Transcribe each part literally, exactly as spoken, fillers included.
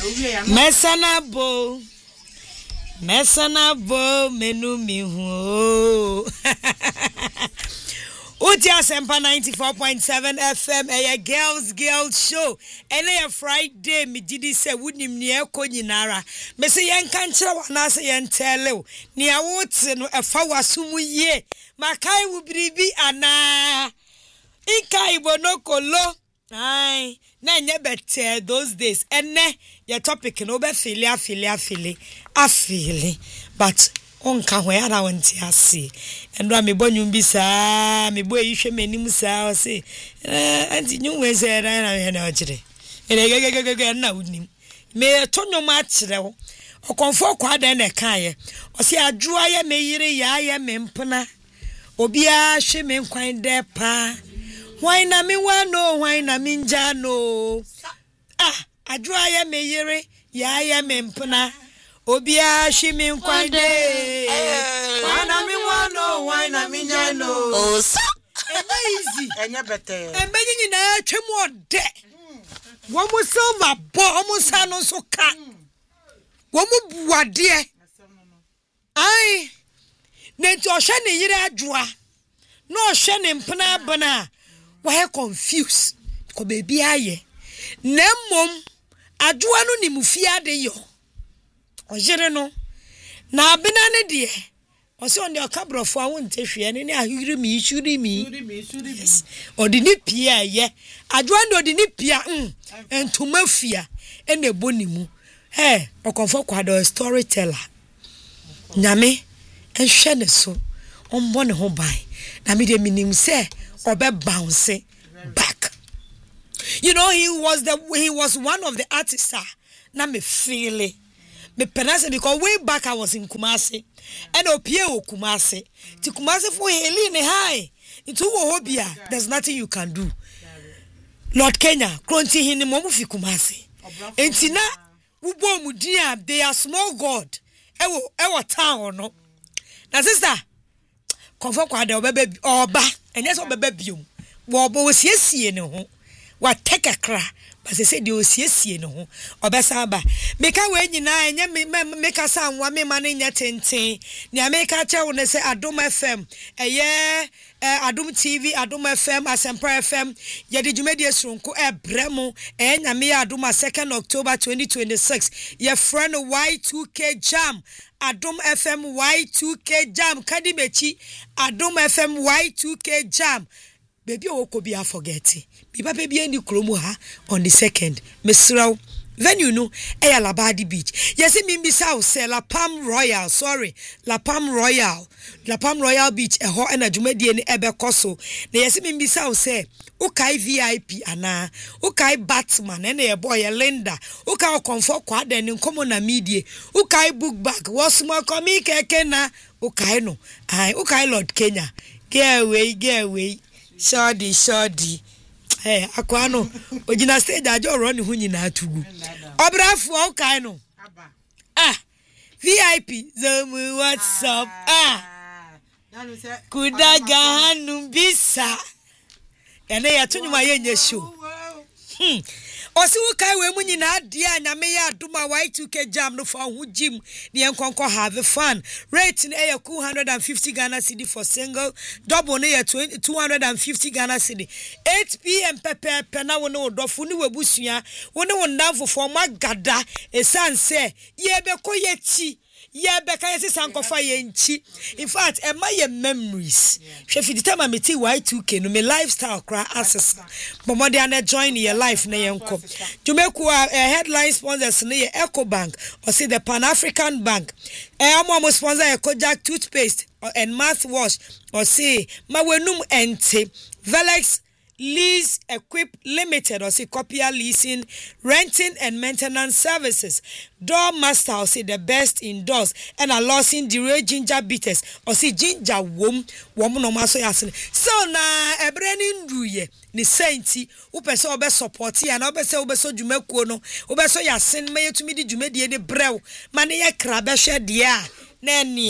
Mesanabo. Mesanabo menu mi hu. Utia Sempa ninety-four point seven F M a girls girls show. And a Friday me didi se wouldn't near Konyinara. Me say yan can't tell one say yan tell near woods and a fawa sumu ye. Makai will be ana. Inkai bonoko lo. Aye, na nye better those days. And ne your topic no be filia filia fili afili. But onka hwe ara wonti ase endo me bonyum bi saa me boy hwe manim saa o se eh anti nyu we se ra na he na o kire ene gegegege na unim me tonyo ma kire wo okonfo kwa da na kan o se adwoa ye me yire ya ye me mpena obi a hwe me nkwan de pa why na me wa no why na me nja no ah adwoa ye me yire ya ye me mpena Obia shimi nkwande wana mi wano wana mi nyano oh so easy enya bete embe nyinyi na atwemu ode wo mu silver bo wo mu sano so ka wo mu buade ai ne to hwe ne yire adwoa no hwe ne mpena bana wo he confused ko baby aye nemmom adwoa no ni mufia de yo Ojere no na abena ne de o se on de okabrofo a won tehwe ne ne ahiri mi shuri mi yes odi ni pia ye adwoa ndo odi ni pia mm entuma fia e na bonimu eh okonfo kwado storyteller nyame ehwe ne so ombo ne ho bai na me de minim se obe bounce back. You know, he was the he was one of the artists na me feel it. Me penase because way back I was in Kumasi and opie o Kumasi ti Kumasi for heli ne high into wo hobia there's nothing you can do. Lord Kenya kronti hini mo mu fi Kumasi enti na wo bo mu dia they are small god e wo e wo town no na sister comfort kwa de obebe oba enye so obebe biom wo obo wo siesie ne ho wa take a cra but they say the osiesie no ho obesa ba meka we nyina enye meka sa anwa me ma ne nya tenten ne meka cha wo ne say Adom F M eye Adom T V Adom F M Asempa F M ye de dwumadi esronko e bremo e nya me Adom second October twenty twenty-six ye friend Y two K jam Adom F M Y two K jam kadimechi Adom F M Y two K jam baby o ko bia forget biba baby any kromu ha on the second mesraw venue no e ya Labadi Beach yes me mbisa o se La Palm Royal sorry La Palm Royal La Palm Royal Beach e ho na dwumadi ni ebe koso na yes me mbisa o se ukai V I P ana ukai Batman na e boy Linda ukai comfort kwa den nkomo na media ukai book bag wasuma komi keke na ukai no ai ukai Lord Kenya get away get away Shodi shodi eh akwa no ogina stage ajo ro ne hu nyina atugu obrafu o kai no ah V I P zomu what's up ah kudaga hanu bisa ene ya tunyuma yenye show hmm osi wo kai we mu nyina de anyame ya Adom Y two K jam no for hu gym ne enkonko have fun rate ne ya two hundred fifty Ghana cedi for single double ne ya two hundred fifty Ghana cedi eight p m pepe pe na wo ne odofo ne wabusua wo ne wo ndamfo fo magada esanse ye be koyechi ye be kan yesi sankofa ye nchi in fact e ma ye memories hwe fi the time I met Y two K no me lifestyle cry access but they are join your life na yenko Jumeku uh, headline sponsors na ye EcoBank or say the Pan African Bank e amo sponsor e Kojak toothpaste and mouthwash or say ma wenum ente Velex Lease Equip Limited or say copier leasing, renting and maintenance services. Door Master or say the best indoors and a lossing the ginger bitters or say ginger wom wom no maso yasne. So na ebreni nduye ni senti upeso obe support ya na obeso obeso dwumekuo no obeso yasen me yetumi di dwumedie de brew mane ye krabe hwe de a na ene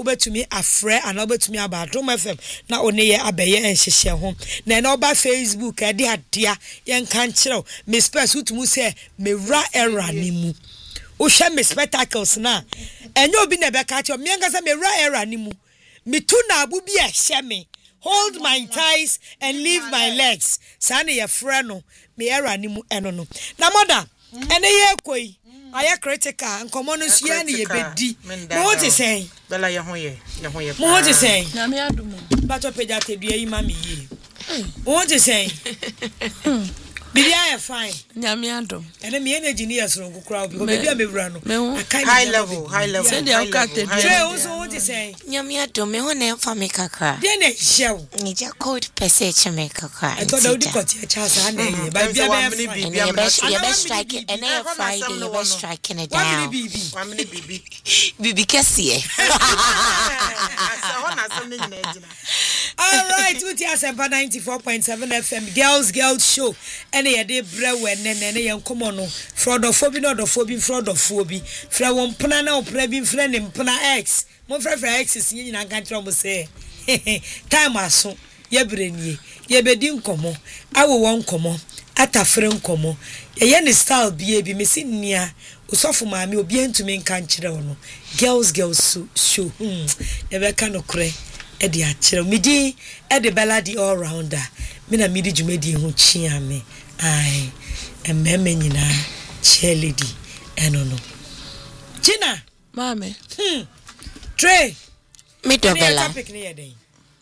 wobetumi afrɛ ana wobetumi aba Adom F M na one ye abeye enhyehye ho na na oba Facebook e de adea ye nkan kyerɛw me space utumu se mewra era ni mu wo hwɛ me spectacles na enye obi na be ka kyerɛw me nkasa mewra era ni mu me tu na abu bi ehye me hold my thighs and leave my legs sa na ye frɛ no me era ni mu eno no na moda ene ye koi aya critical nkomo no so ya na ye bedi mo what is saying bela ye ho ye ye ho ye mo what is saying na me adum ba to peja te dua yi ma me yi mo what is saying Bibi I fine. Nyame adom. Ene me energy ni yasoro nkukura obi. Ko baby a mewura no. High level, high level. Send the okate. Tre also what you say? Nyame adom me ho na emfa me kakra. De na hyew. Ni ja code pese che me kakra. I thought Daudi kote cha sa na ye. Ba bia be fine. And you best you best strike and then Friday you best strike in a down. One minute One minute bibi. Bibi kesi e. All right, with Asempa ninety-four point seven F M Girls Girls Show. Ene ye de brewe nene ne ye nkomo no fraudophobi no odophobi fraudophobi fra won pna na opra bi fra ne mpna x mo fra fra x si nyina kan tro mo say time aso ye brenie ye bedi nkomo awo won nkomo atafre nkomo ye ye ne style bie bi mesi nia osofo maami obi entumi nkan kire no Girls Girls Show hmm ye be ka no kure e de a kire midi e de beladi all rounder me na midi jumedi hu chia me ai emmeme nyina cheerleady eno no Gina mame hmm Trey me dobela topic ni yeden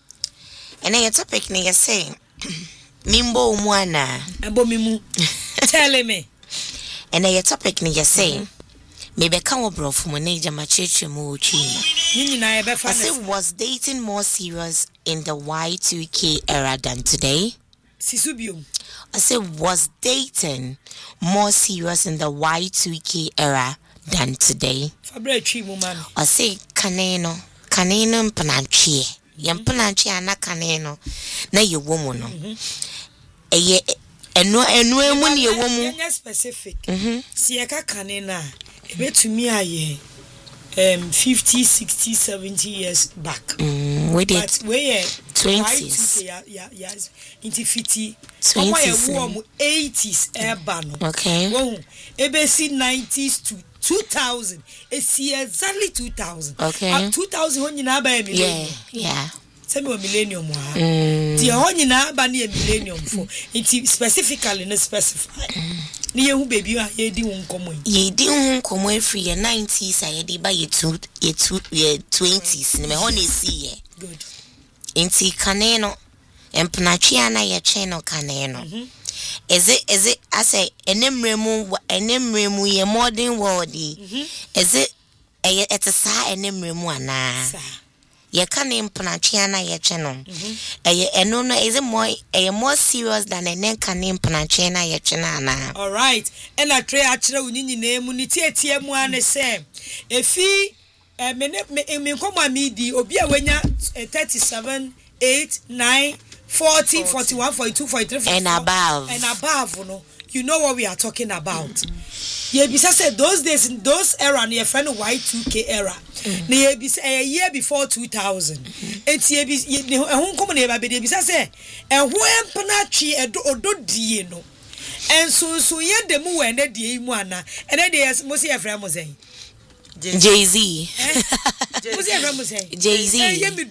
ene ye topic ni ye say mimbo umwana ebo mimu tell me ene ye topic ni ye say me be kan obrofo mo na ija ma cheche mo otwi ni nyina ye be fa I say was dating more serious in the Y two K era than today? Sisubium. I say was dating more serious in the Y two K era than today? Fabre twi mu man. I say kaneno, kaneno mpanachie. Yem panachie ana kaneno na ye womu no. Eye eno eno emu ne ye womu. Enya specific. Mhm. Si ye ka kanena ebetumi aye um fifty, sixty, seventy years back. Mm, we did. But we twenties. Yeah, yeah, yes. Into fifty. twenties. Omo eighties urban. Okay. Wo ebe si nineties to two thousand. E si exactly two thousand. Okay. At two thousand ho nyina ba millennium. Yeah, yeah. Say me millennium ha. Mm. Ti ho nyina ba na millennium for. It specifically no specify. Ni ye hu baby a ye di won komo yi. Ye di hu komo efri ye nineties a ye di ba ye two ye two ye twenties. Ne me ho na si ye. Good. Inti kaneno empnachia na ye cheno kaneno. Mm-hmm. Is it is it I say enemremu enemremu ye modern world. Mm-hmm. Is it e et sa enemremu ana? Sa. Ye kan empnachia na ye cheno. Eh eno no is it more eh more serious than enen kan empnachia na ye chena ana? All right. And I try akire unyinyi na emu ni tietie mu ane se efi eh me me nkoma mi di obi a wenya thirty-seven, eight, nine, forty, forty-one, forty-two, forty-three, forty-four and above. And above, no. You know what we are talking about. Yeah, because said those days in those era near friend Y two K era. Near a year before two thousand. It's ye be a home company by the bisa say and when panachi a do do dieno. And so so ye the mu and the diemwana and then there's Mosi Ephraim was saying. Jay-Z. Jay-Z.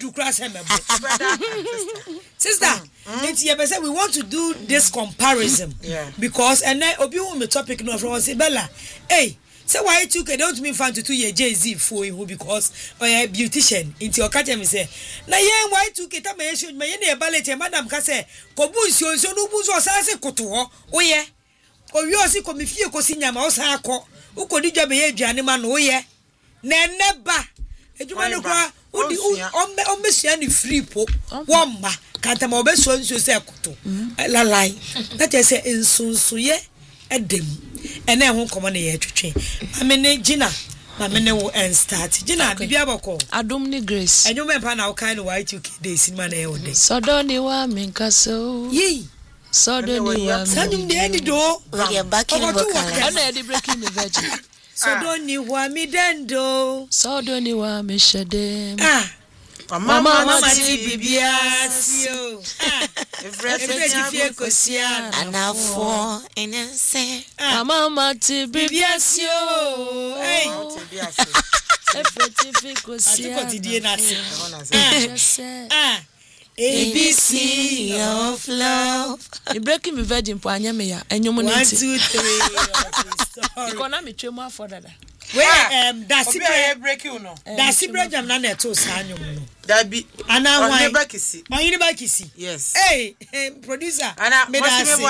Sister, mm-hmm. we want to do this comparison. Yeah. Because and then obi won me topic no from say Bella. Hey, say why you can don't mean fan to two year Jay-Z for you because or a beautician into your catch me say. Na yen why two K ta me show me yen e ballet madam ka say ko bu nsuo nsuo no bu so sa se koto ho. Wo ye. Ko wi osi ko me fie ko si nyama o sa akọ. Wo ko di dwa be ye aduane ma no wo ye. Na neba ejuma no kwa udi ombe ombe sia ni free po womba kanta ma obeso nso se ekoto la lai that is say nsonso ye edem ene ho komo ne ye twetwe amene Gina amene wo en start Gina bibia bako Adom ni Grace enyuma empa na wo kan no Y two K days ma na ye wode sodo ni wa minkaso yi sodo ni wa sanum de edi do we are back in vocal and the breaking the virgin Sodoni wa mi dendo. Sodoni wa mi shedem. Ah. Mama mama ti bibia sio. Ah. Every fie kosia. Anafo ense. Mama ti bibia sio. Hey. Every fie kosia. Ati ko ti die na se. Ah. A B C of love. You breaking me virgin po anya me ya. Enyum One, nti. two, three. Sorry. Because na me twemu afọ dada. Wait, um, that's Obi it. aye break you no. That's it. Jam na na to sa anyum no. Dabi. Ana why? Onye bakisi. Onye bakisi. Yes. Hey, hey, producer. Ana me da say.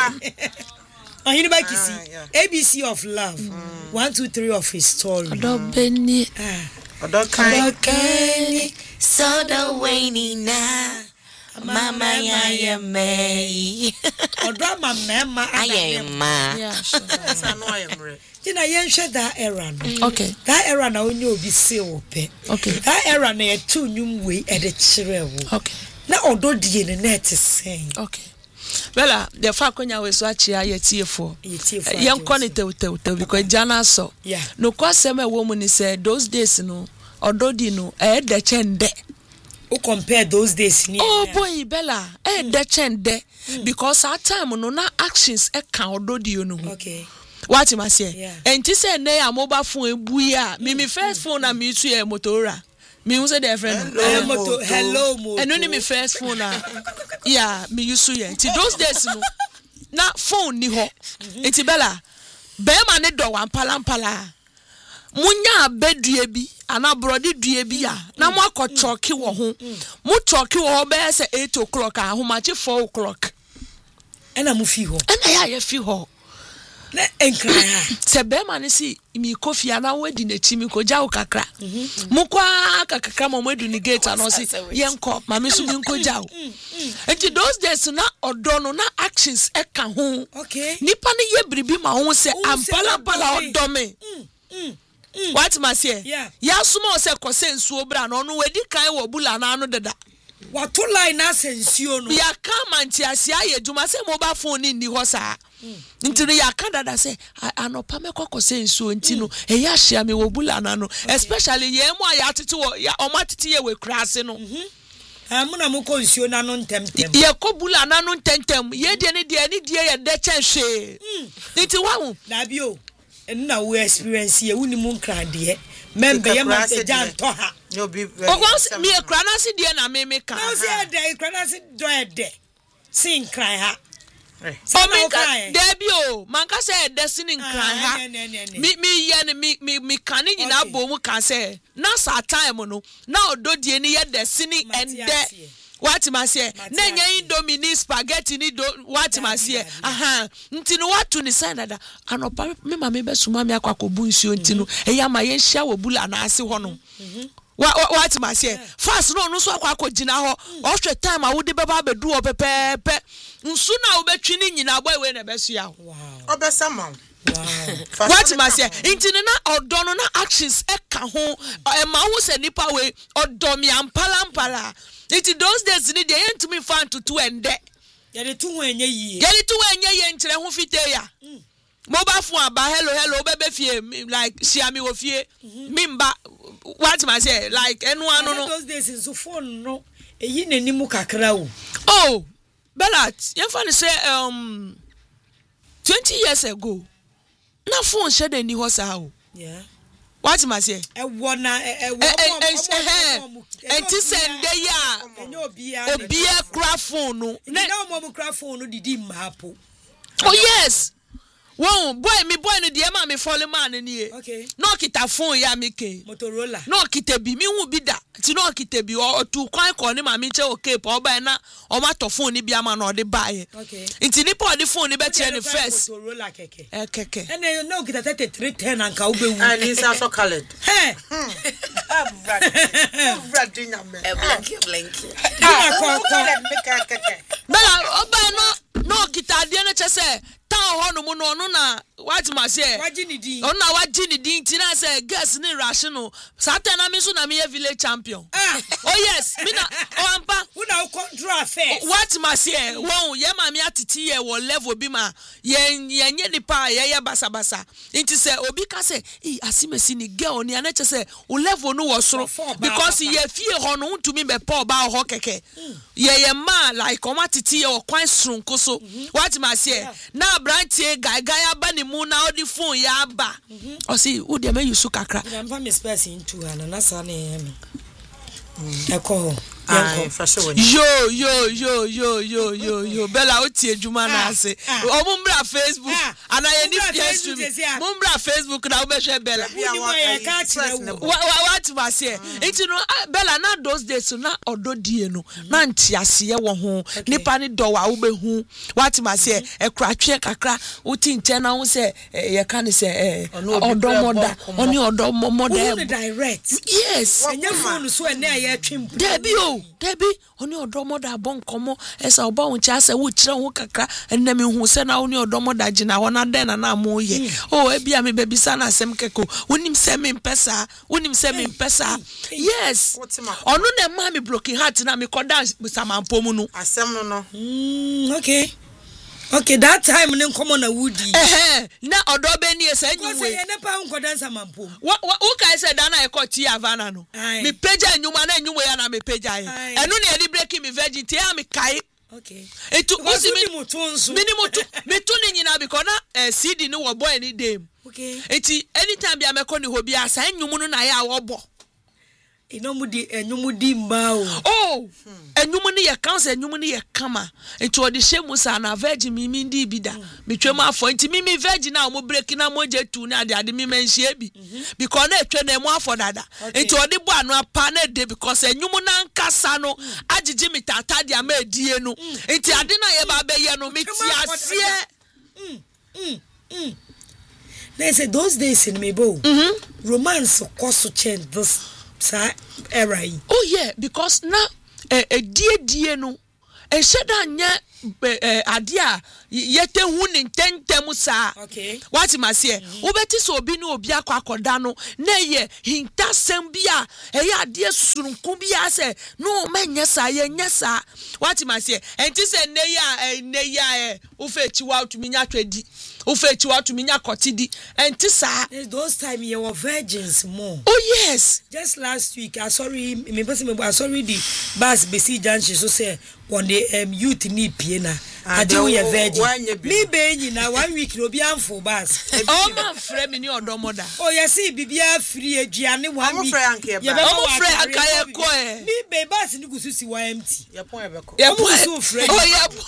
Onye bakisi. Ah, yeah. A B C of love. Mm. One, two, three of his story. Odo beni. Ah. Odo kan. Okay. So the way na. Mama ya me. Odo ma mema Ayema. Yeah, sure. Yes, I know I am right. Tina yen hwe that era no. Okay. That era na onye obi se wo pe. Okay. That era na ye tu nwum we e de kire wo. Okay. Na odo die ne net sen. Okay. Well, the fact konya we so achia ye tiefo. Ye tiefo. Yen ko ne tew tew tew because jana so. Yeah. No kwasem e wo mu ni say those days no odo di no e de chende. O compare those days ni. Oh boy Bella, e de chende because at time no na actions e kan odo di no. Okay. What you say? Yeah. And ti say na ya mobile phone buya. Me me first phone na me tu e Motorola. Me use the friend. Hello moto. Hello moto. And only me first phone na. Yeah, me use to ye. Ti those days no. Na phone ni ho. Enti Bella. Be ma ne do wan pala pala. Munya abedue bi ana brodi due bi a na mo akochoki wo ho. Mo choki wo ho be say eight o'clock a ho ma chi four o'clock. Ena mu fi ho. Ena ya ye fi ho. Na enkra ha. Se be ma ne si mi kofi ana wadi na chi mi ko ja wo kakra. Mo kwa kakakra mo madu ni gate ano si yenko ma me so mi nko ja wo. Enti those days na odo no na actions e ka ho. Okay. Nipa ne ye bribi ma ho se ampala pala odo me. Mm. What must ye? Yeah. Ya sumo se kose nsuo bra no no wedi kan wo bula na anu deda. Wato line na sensuo no. Ya ka manti asia ye dwuma se mobile phone ni ho saa. Ntino ya ka dada se anopa me kokose nsuo ntino e ya hia me wo bula na no especially ye mu aya tete wo ya omatete ye we krase no. Ha mu na mu ko nsuo na no ntemtem. Ye ko bula na no ntentem ye de ne de ne de ye de chenhwe. Nti wahu na bi o. Na we experience ye wuni mu nkra de membe ye ma te jan to ha No be. o once me kra na se de na me me ka na se de kra na se do e de sin kran ha o me ka de bi o man ka se de sin kran ha mi mi ye ne mi mi mi kan ni na bo mu ka se na sa time no na ododie ni ye de sin ende what must say na nya indomie spaghetti ni do what must say aha ntino watu ni sana da anopa me ma me besuma me akwakobu nsuo ntino eya ma ye hia wo bula na ase ho no what must say fast no no so akwakogina ho o hwe time a wo de beba bedu o pepepe nsu na wo betwi ni nyina boy we na besu ya wow Obesama. wow what must say ntino na odo no na actions e ka ho e ma wo se nipa we odo mi ampala ampala. It those days ni dey to me fan to two and de. Ye de tu enye yi. Ye de tu enye ye nkyere ho fite ya. Mobile phone aba hello hello bebe fie like share me wo fie. Me mba what must say like enu anu no. Those days in so phone no eyi nanimu kakra o. Oh, Bellat, you fan say um twenty years ago. Na phone share the ni ho sa o. Yeah. What must say? E wona e wo mo enti sende ya enyo obia obia kra phone no na mo mo kra phone no didi mapo. Oh yes. Whoa, boy, me boy no de ma me follow man ni. Okay. No kita phone ya me ke. Motorola. No kita bi mi hu bi da. Ti no kita bi o tu kwan ko ni ma me che okay pa oba na o ma to phone ni bi ama na o de bae. Okay. Nti ni pa o de phone ni be che ni first. Motorola keke. Eh keke. Ene no kita thirty-three ten anka wo be wu. And it's also colored. Hey. Radina me. E blanky blanky. Ah, ko ko. Bella oba no no kita de na che se town ho no mu no no na what ma say oh na waji ni din ti na say guess ni rational satan na me so na me village champion ah oh yes me na oh ampa who na control affairs what ma say won ye ma me atiti ye wo level bi ma ye ye nye ni pa ye ye basa basa nti say obi ka say eh asimesi ni girl ni anache say o level no wo soro because ye fie ho no ntumi be pa oba ho keke ye ye ma like o matiti ye o kwan sronko so what ma say na brantie guy guy aba ni mu na odi phone ya aba o see wo de me yusu kakra I'm from me space into ana na sa na em eko yo yo yo yo yo yo yo Bella oti ejuma na ase o mu mbra Facebook ana ye ni Facebook mu mbra Facebook na wo be hwe Bella what was here it no Bella na those days na ododie no na ntiase wo ho nipa ni do wa wo be hu what was here e kratwe kakra oti nche na wo se ye ka ni se odomoda oni odomoda direct yes enya phone so e na ye twem debi o debi oni odomoda bon komo esa oba wonchi ase wo kire ho kakra enna hu se na oni odomoda gina ho na den na na mo ye oh e bia me babisa na asem keko wonim se me mpesa wonim se me mpesa yes onu na ma me broken heart na me koda samampo mu no asem no no mm okay okay that time ne nkomo na wudi eh na odo be ni esa nyiwe ko se ye ne pa nkoda samampo wo kai se da na e ko ti avana no me peja nyuma na nyuma ya na me peja ye enu na e breaking me virgin ti am kai okay etu usi mi mutunzu minimum me tu ni nyina because na C D ni wo boy ni dem okay eti anytime bia me ko ni ho bia sa nyumu no na ya wo bo enomu di enyumu di mba o oh enyumu ni ye cancer enyumu ni ye kama eti odi shemu sa na virgin mi mi ndi bida me twem afo enti mi mi virgin na mo break na mo je tu na ade ade mi menhie bi because na etwe na mo afo dada enti odi bo anu apa na de because enyumu na nkasa no agigi mi tata dia ma edie no enti ade na ye ba be ye no mi ti asie mm mm mm they say those days in Mebo romance cost change this sa era. Oh yeah, because na eh eh die die no e sheda nya eh adia yete hu ni ntentem sa okay what ma say wo beti so obi ni obi akwa akoda no na ye hintasem bia e ya ade surunku bia se no manya sa ye nya sa what ma say enti se ne ya ne ya e wo fe chi wa tumi nya twedi wo fe chi wa tumi nya kotidi enti sa those time you were virgins more. Oh yes, just last week I sorry me person me I sorry the bus besi junction so say on the um, youth ni pie na I do ye virgin me be nyina one week no bi amfo bus oh ma frɛ me ni odomoda oh yes bibia free aduane one week ye be mo frɛ akaye ko e me be bus ni gususi wa empty ye pon e be ko ye pon oh ye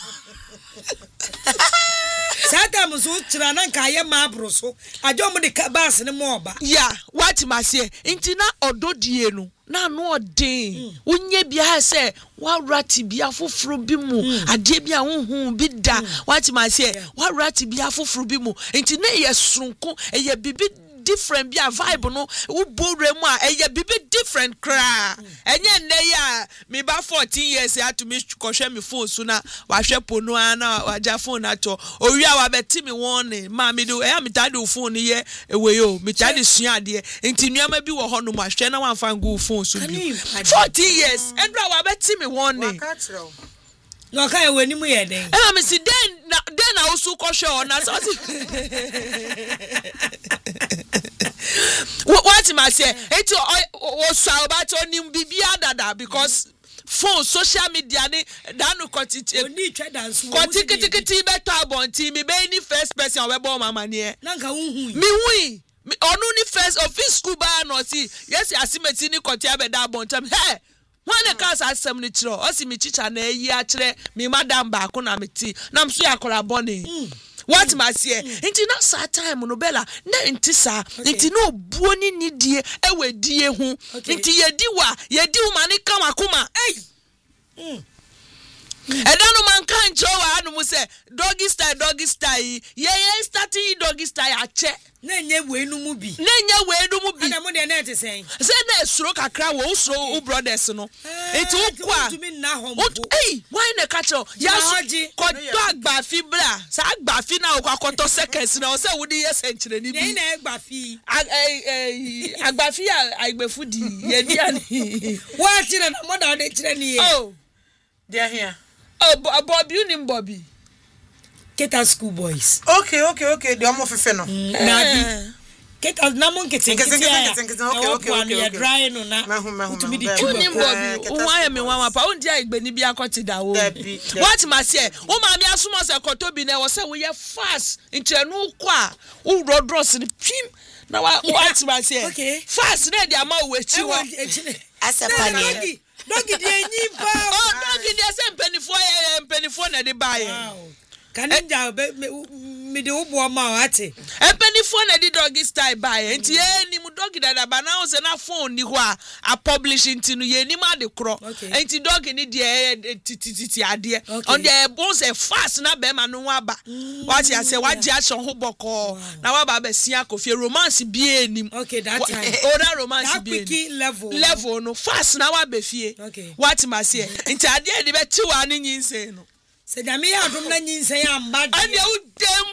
Sata muso tira na nka ye ma abro so ajo mo de bus ni mo oba ya what ma say nti na ododie no na no odin unye bia se wa rati bia foforo bi mu ade bia honhom bi da what ma say wa rati bia foforo bi mu nti na ye sonko ye bibi different bia vibe no wo boremu a eye bibi different kra enye nne ya me ba fourteen years ya to me kohwe me phone so na wa hwe ponu ana wa ja phone ato owia wa beti me won ma me do e me tade phone ye ewe yo me tade sua ade nti nuama bi wo ho no ma hwe na wan fan go phone so bi fourteen years endra wa beti me won no kai we ni mu ye den e me si den na den na osu kohwe o na so what ma say it o so about onim bibia dada because phone social media ni danu kontiti oni twa dance kontikiti beto abonti me be ni first person we bo mama ne na nka hu mi hu onu ni first office school ba no si yes asimeti ni konti abeda abonti he wane kasa asem ni kiro o si mi chicha na eyi a kire mi madam ba ko na meti na mso yakora bone what ma say nti na sa time no Bella na nti sa nti no buo ni nidie ewe die hu nti yedi wa yedi hu mani kama kuma eh ɛda no man kan cho wa anu mu say doggy style doggy style ye ye starting doggy style ache na nye we nu mu bi na nye we nu mu bi na mo de na ete sen say na esuro kakra wo usuro u brothers no eti ukwa eh why na catch ya ko do agbafi bra sa agbafi na o kwakoto seconds na o say wo di yes enchire ni bi na agbafi agbafi agbefu di ye di ani wa chire na mo da de chire ni ye oh they are here. Oh, Bobby, you name Bobby. Keta school boys. Okay, okay, okay. The omo fefe no. Nabi. Keta na mon kete kete ya. Okay, okay, okay. Ya dry no na. Mahu mahu. Utumi di You name Bobby. Why am I one pa? Undi agbeni bi akoti da wo. What ma say? O ma mi asuma se koto bi na wo say we ye fast. Nche no kwa. U rodros ni pim. Na what ma say? Okay. Fast na dia ma we chi wo. Asapani. Doggy di enyi pa. Oh, doggy di say mpenifo ye mpenifo na de ba ye. Wow. Kaninja me de obo ma ate. Mpenifo na de doggy style ba ye. Nti ye ni mu doggy da ba na o se na phone ni ho a a publish nti no ye ni ma de kro. Nti doggy ni de tititi ade. On the bones e fast na be ma no aba. What you say what ji action ho boko. Na wa ba be sia kofie romance bi enim. Okay, that time. Oh, that romance bi. That quick level. Level no fast na wa be fie. Okay. What ma say? Nti ade de be ti wa ni nyinse no. Se da me ya dum na nyinse ya mba de. Ade wo dem.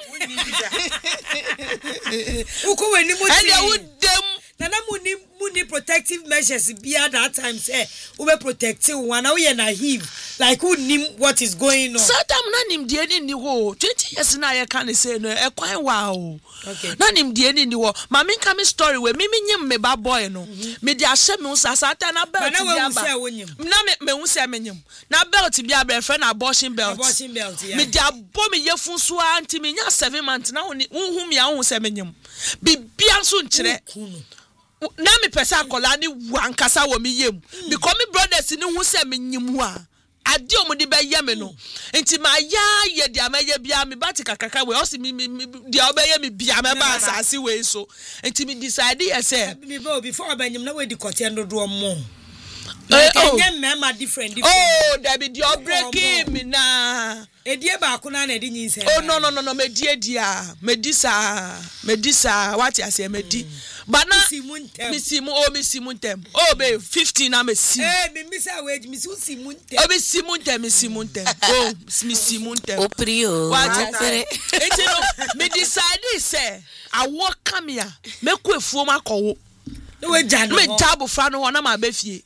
Uko we ni mo ti. Ade wo dem. Na na muni muni protective measures be at that time say we be protective one now you naive like who nim what is going on. Sadam na nim die ni ni ho twenty years na ye kan say no e kwan wa o. Okay. Na nim die ni ni ho ma me nka me story we me me nyim me ba boy no. Me di ahye me usasa ta na belt bi aba. Na me me hu say me nyim. Na belt bi aba friend abortion belt. Abortion belt yeah. Me di abo me yefun so anti me nya seven months na hu hu me hu say me nyim. Bibia so nkyere. Na me pesa akola ni wankasa wo me yem because me brothers ni hu se me nyimu a ade o mo de be yem no enti ma ya ye dia ma ye bia me bati kakaka we o si me dia obeye me bia me ba asase we so enti me decide ye say me before obanyim na we di kote ndo do mo eh oh mema different different oh there be dia breaking me na edie ba ko na na edi nyinse oh no no no no me die dia me di sa me di sa what you say me di bana misimu oh misimu ntem oh be fifteen na mesi eh me misa wage misi simu ntem oh misimu ntem misimu ntem oh misimu ntem o prio afere enti no me decide say awo kamia me ku efuom akowo no we ja no me jabo fra no na ma be fie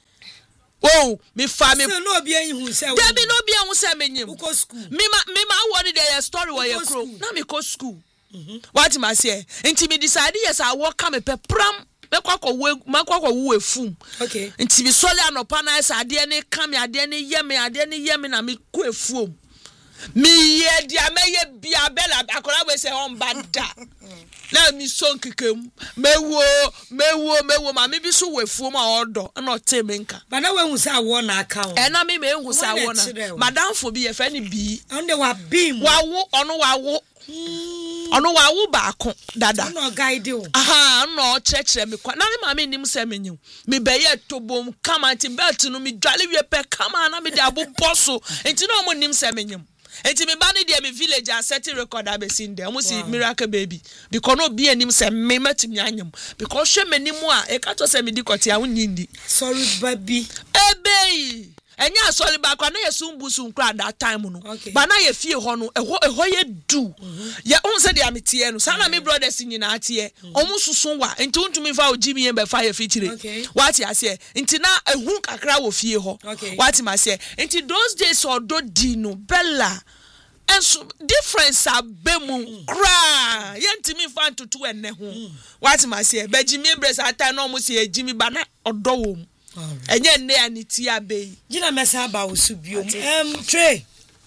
oh me fa me so no obi ehun say there be no obi ehun say me nyim go school me ma me ma wori there story where you crow na me go school. Mhm. What ma say? Nti me decide yes I work am pe pram me kwakọ we makwakọ wo efum. Okay. Nti me sole anopa na asa ade ne kam ade ne ye me ade ne ye me na me ko efum. Me ye dia me ye bia bela akola we say on bada. Na mi son kekem mewo mewo mewo ma me bi so we efum a odo na ote me nka. Ba na we hu say awo na aka o. E na me me hu say awo na. Madam fo bi ye fa ni bi. On de wa bim. Wa wo ono wa wo. Ono wa wo ba ko dada no guide o aha no chekere me kwa na me ma me nim se menyu me be ye tobom kama nti belt no me dwale wie pe kama na me de abo bosso nti no mo nim se menyum nti me ba ne de me village a set record abesin de mo si miracle baby because no be anim se me matimi anyam because hwe menim a e ka to se me di kote a wonyindi sorry baby ebe enya sorry ba kwa na yesumbu sun kra that time no ba na ye fie ho no eho eho ye du ye on se de ametie no sana me brothers nyina atie omu susun wa nti untumi fa ogimi ye be fa ye fitire wati ase nti na ehu kakra wo fie ho wati ma se nti those days odo di no bella and so difference abemu kra ye ntimi fa ntutu enne ho wati ma se be jimi embrace ata no mu se ejimi ba na odo wo mu enye nne ya ni ti abe gina mesa ba wo su biom em Trey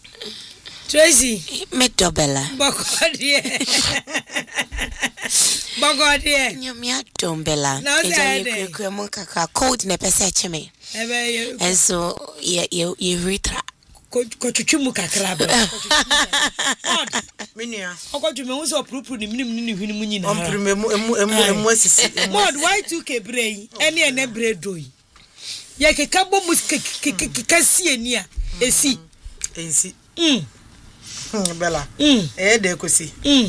Tracy me dobela bogodie bogodie nyomia dombela eja yekwe mo kaka code ne pese cheme ebe and so ye ye ye ritra ko twetwemu kakra ba minia okodweme hu so purupuru ni minim ni hwini mu nyina omprume emu emu emu asisi mod why two k brei ene ene bredo yi ye keka bo mu keka sie ni a esi ensi mm bella mm eh de kosi mm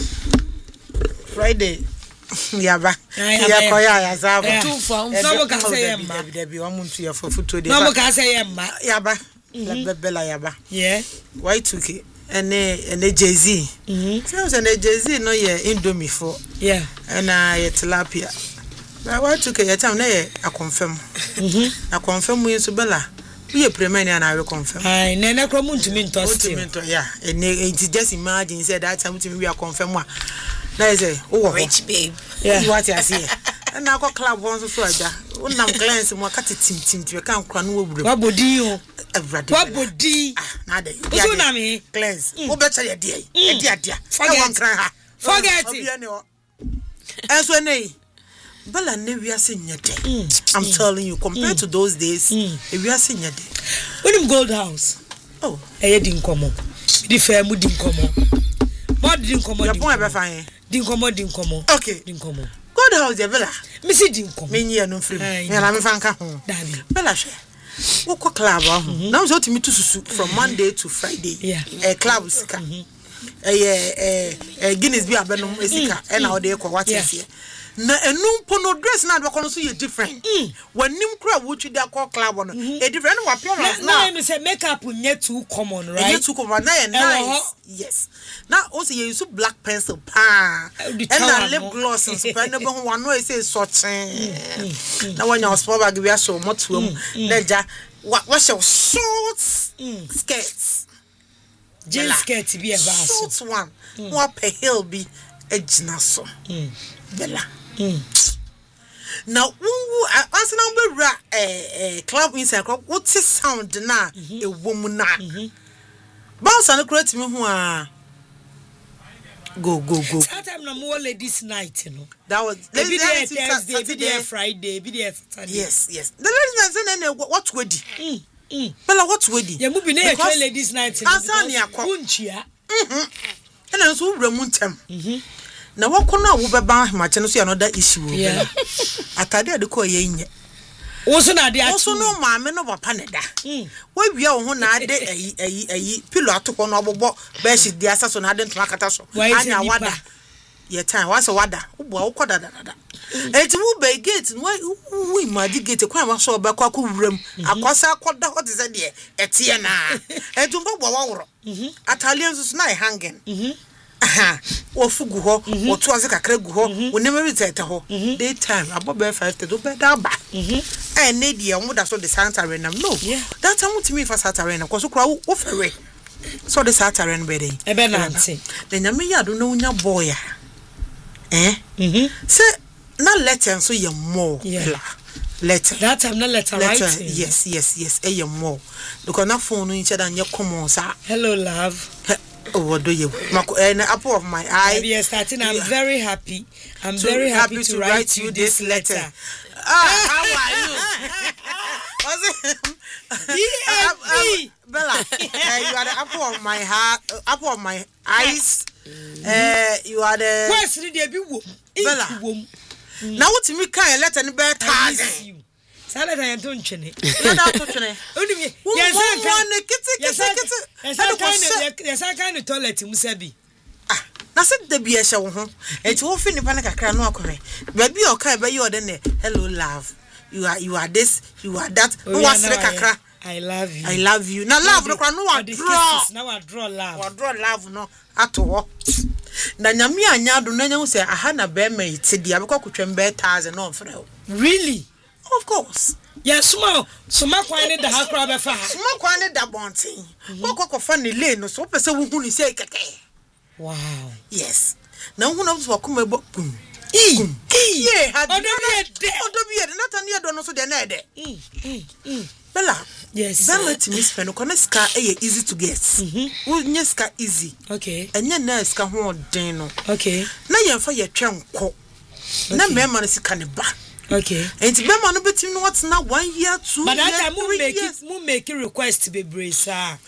Friday yaba ya koya ya zaba two for no ka say yamba de bi o muntu ya for foto de no ka say yamba yaba la bella yaba yeah Y two K ene ene Jay-Z mhm so ene Jay-Z no ye Indomie for yeah and I tilapia but Y two K ya tam na ye a confirm mhm a confirm we so bella we premier and I will confirm ai na na kro muntu mi nto still yeah and it just imagine say that time we are confirm wa na say oh rich babe yeah what you see and I go club once so aja unam clients mo ka tim tim tim kan kra no wobure wabodi o everybody wabodi na dey so na me clients wo better ye dey e dey adia forget ha forget it enso nei bala ne wiase nyede I'm telling you compared to those days e wiase nyede unim Gold House oh eye di nkomo di fa mu di nkomo mod di nkomo di nkomo be fa yen di nkomo di nkomo okay di nkomo Gold House e bela me si di nkomo me nyi anu free me na me fa nka ho dabi bela hwe wo ko club ahu na wo so timi to susu from Monday to Friday yeah eh club sika eh eh eh Guinness bi abenom esika e na wo de ko what is here na enum pono dress na do kono so ye different wanim kra wo twi da ko club no e different no appearance na na say makeup nye too common right nye too common na ye nice yes na also ye use black pencil pa and na lip gloss and so pa no be ho wano e say so chen na wanya sport bag bi aso moto am na ja wa show short skirts jean skirt bi e ba so short one wa pe hill bi ejina so bella mm now wungu answer number ra eh eh club inside club what sound na e wom na bounce and create me ho a go go go that time na more ladies night no that was ladies night Thursday be there Friday be there Saturday yes yes the ladies night say what wedi mm mm bella what wedi ya mu bi na e ladies night no answer ni akọ unchia mhm ena nso wura mu ntem mhm na wakona wo beba mache no so another issue yeah atade ade ko ye nye wo so na ade atu wo so no maame no papa ne da wo bia wo ho na ade ayi ayi ayi pilo atoko no obobo be shi di asaso na ade ntoma kata so anya wada ye time wasa wada wo bo wo koda da da eti wo be gate wo wo imagine gate kwa ma so be kwa ko wuram akwasa akoda ho ze de etie na eti mbo bo wo woro atalian so na hanging aha ofugu ho otu aze kakra gu ho onemeri tete ho daytime abobe five to be da ba eh na die omo da so the Santa Arena no that time to me for Santa Arena because kura wo fere so the Santa Arena be dey e be na nti the nyame ya do na unya boy eh mhm se na letter so ye more letter that time na letter right yes yes yes e ye more because na phone no nche da nye common sa hello love. Oh, what do you? An apple of my eye. We are starting. I'm yeah. very happy. I'm so very happy, happy to, to write, write you this letter. letter. Ah, how are you? Was it? Yeah, uh, Bella, uh, you are the apple of my heart, uh, apple of my eyes. Uh, you are the. Where's the baby? Bella. Now what me kind letter in bed? Sala ta yanto nchene. Nada to chene. Onimi. Yes, one kiti kiti kiti. Yes, I can toilet musabi. Ah, na se de bi ehye wo ho. Enti wo fi nipa na kakra no akore. Ba bi o kai ba yi ode ne. Hello love. You are you are this, you are that. No wasre kakra. I love you. I love you. Na love no kwa no wa draw. Now I draw love. Wa draw love no ato ho. Na nyame anya do na nya wo se aha na be ma ite dia be kwakotwem be one thousand no mfre ho. Really? Of course. Yes, small. So my kwane da hakra be fa. Small kwane da bontin. Kokoko fa ne lane no so pese wo hu ni sei keke. Wow. Yes. Na hu na so akoma ebo pum. E. Yeah, had Odo bi ede. Odo bi ede. Na tani edo no so de na ede. Mm. Mm. Bella. Yes. Bella to miss pen ko na ska e easy to get. Mhm. Wo nye ska easy. Okay. Enye na ska ho den no. Okay. Na yemfa ye twenko. Na mema no sika ne ba. Okay. And Bema no betim no what's now one year, two but years, that three make years. it, make a request to be brace. Na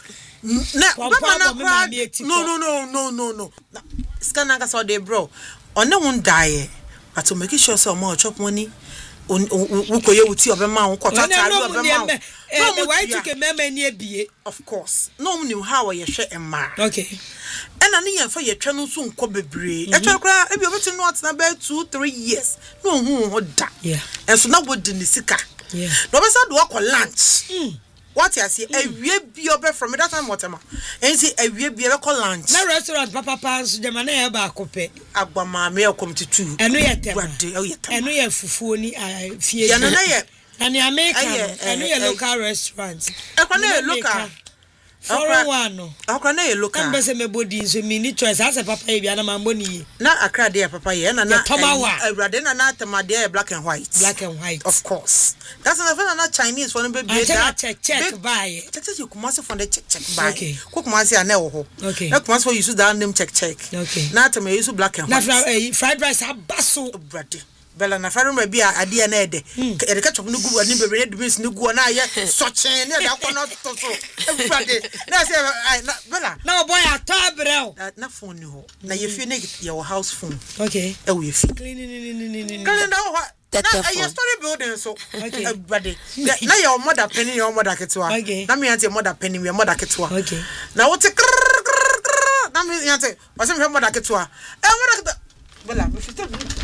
Bema na no no no no no no. Scanner saw de bro. On no one die. But to make sure so more chop money. ukoye uti obema ukota tari obema no why took a meme near be of course no knew how ye hwe emma okay ena ne yemfa ye twa no so nko bebre e twa kra e bi obeti no atena be two three years no hu ho da yeah enso na wodi ni sika yeah no be say do akọ lunch what you say awie bi obe from that time whatever ensi awie bi e call lunch na restaurant papa pans de mana e ba akope agbama me akom titu eno ye tema eno ye fufuo ni fie ya na na ye na ni American eno ye local restaurant e kwa na local foreign one no akwa na ye local am be se me body so me ni choice ase papa e bia na mambo ni ye na akra de papa ye na na awurade na na tamade black and white black and white of course that's another na Chinese for no be be that check check buy check check you kumase for the check check buy ko kumase ana wo ho na kumase for use that name check check okay na tam use black and white na fried rice abaso brade bela na faru ma bia ade na ede e de ka chop no gu ani bebe de beans no gu na ye sochen ne da ko no to so brade na say na bela na boy atabrel na phone ni ho na ye fie ne your house phone okay e wo ye fie clean clean clean da ho na ye story building so brade na your mother penny your mother ketwa na me ante mother penny your mother ketwa okay na what na me ante was me mother ketwa e mother bela me fit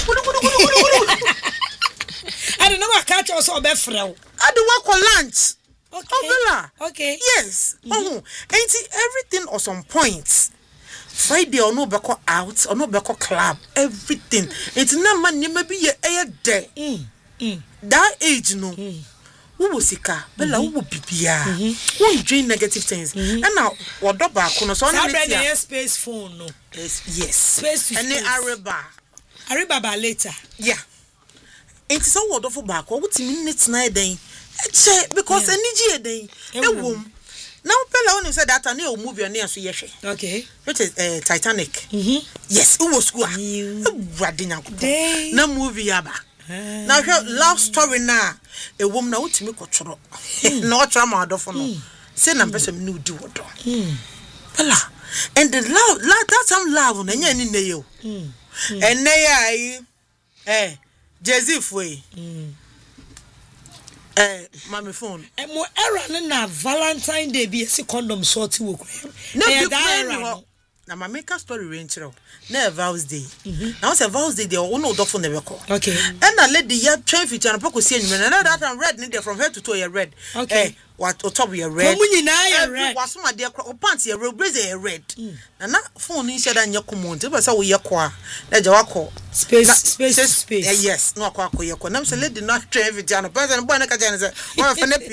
I don't know what catch us or be frel. I do work on lunch. Okay. Oh, Bella. Okay. Yes. Mm-hmm. Oh, ain't it everything on some points? Friday or no beko out or no beko club. Everything. It's not man you maybe a day. Mm. Mm. That age no. Mm. Who was sick? Bella who would be here? Who drink negative things? And now what do back on so on space phone no. Yes. Yes. Space to and the Araba. Araba later. Yeah. Enti so word of back what minutes na den eche because eniji den ewom now pela when you said that na movie on here so yehwe okay which is uh, Titanic mhm yes it was school brade nyankopon na movie aba na love story na ewom na utimi kotoro na otro ma adofo no say na person no di wodo pela and the love that time love na nya ni ne yo and na ya eh Joseph way. Mm. Eh, my phone. E mo era na Valentine Day be see condom sorti wo kura. No, e da era. Na my make a story range ro. Na Vows Day. Now say Vows Day dey ono do for na be ko. Okay. And na lady ya train fit and poko see anyum na that and red need from head to toe ya red. Okay. Eh, what o top ya red. Ko nyina ya red. Waso ma dey o pants ya red, blazer ya red. Na na phone ni sheda nya common. Te be say wo ye ko a. Na je wako space space space. Yes, no akwa akwa ye ko. Na say lady not train fit and person boy na ka jane say, "Wa fa na